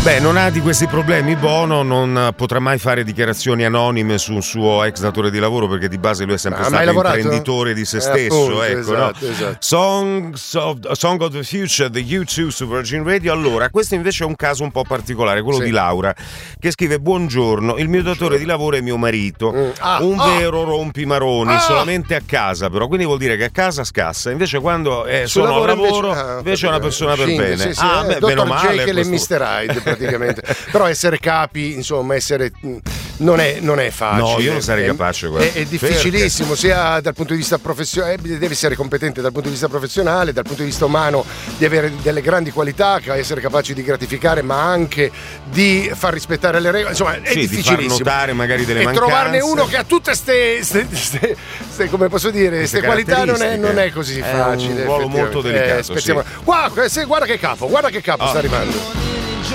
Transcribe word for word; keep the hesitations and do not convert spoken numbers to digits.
Beh, non ha di questi problemi Bono, non potrà mai fare dichiarazioni anonime su un suo ex datore di lavoro, perché di base lui è sempre Ha stato lavorato? imprenditore di se Eh, stesso. appunto, ecco, esatto, no? esatto. Songs of, Song of the Future, The U due su Virgin Radio. Allora, questo invece è un caso un po' particolare, quello Sì. di Laura, che scrive: buongiorno, il mio datore di lavoro è mio marito, Mm. Ah, un ah. vero rompimaroni, Ah. solamente a casa però, quindi vuol dire che a casa scassa, invece quando eh, Sul sono al lavoro lavoro invece, ah, invece è una persona per Scinde, bene. sì, sì, ah, eh, beh, dottor meno male. Jekyll e questo- mister Hyde praticamente. Però essere capi, insomma, essere mh, non è, non è facile. No, io non sarei È- capace, guarda. È, è difficilissimo, sia dal punto di vista professionale, devi essere competente dal punto di vista professionale, dal punto di vista umano, di avere delle grandi qualità, essere capaci di gratificare, ma anche di far rispettare le regole. Insomma, è Sì, di far difficilissimo. notare magari delle e mancanze. trovarne uno che ha tutte ste, ste, ste- ste- come posso dire, Queste ste qualità non è, caratteristiche. non è così È facile. un ruolo molto effettivamente. delicato, Eh, aspettiamo. sì. Guarda, se- guarda che capo, guarda che capo Ah. sta arrivando.